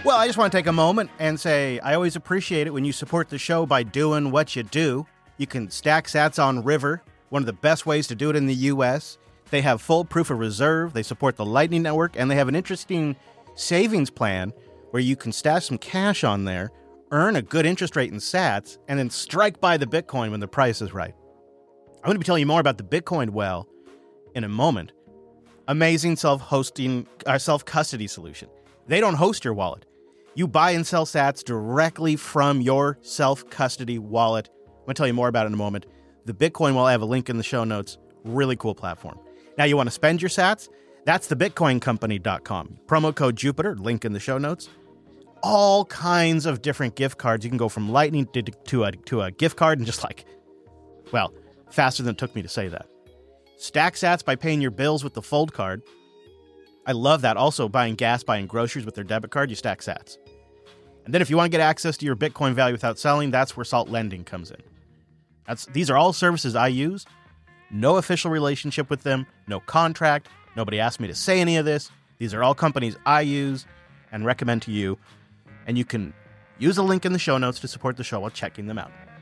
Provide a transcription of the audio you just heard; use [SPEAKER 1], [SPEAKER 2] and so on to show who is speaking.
[SPEAKER 1] Well, I just want to take a moment and say I always appreciate it when you support the show by doing what you do. You can stack sats on River, one of the best ways to do it in the U.S. They have full proof of reserve, they support the Lightning Network, and they have an interesting savings plan where you can stash some cash on there, earn a good interest rate in sats, and then strike buy the Bitcoin when the price is right. I'm going to be telling you more about the Bitcoin well in a moment. Amazing self-custody solution. They don't host your wallet. You buy and sell sats directly from your self-custody wallet. I'm going to tell you more about it in a moment. The Bitcoin well, I have a link in the show notes. Really cool platform. Now, you want to spend your sats? That's thebitcoincompany.com. Promo code Jupiter, link in the show notes. All kinds of different gift cards. You can go from Lightning to a gift card and just faster than it took me to say that. Stack sats by paying your bills with the Fold card. I love that. Also, buying gas, buying groceries with their debit card, you stack sats. And then if you want to get access to your Bitcoin value without selling, that's where Salt Lending comes in. These are all services I use. No official relationship with them, no contract. Nobody asked me to say any of this. These are all companies I use and recommend to you. And you can use a link in the show notes to support the show while checking them out.